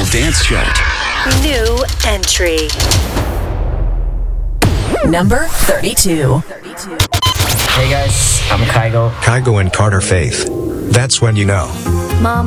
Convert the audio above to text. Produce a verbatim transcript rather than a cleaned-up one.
Dance Chart. New entry. Number thirty-two. Hey guys, I'm Kygo. Kygo and Carter Faith. That's when you know. Mom,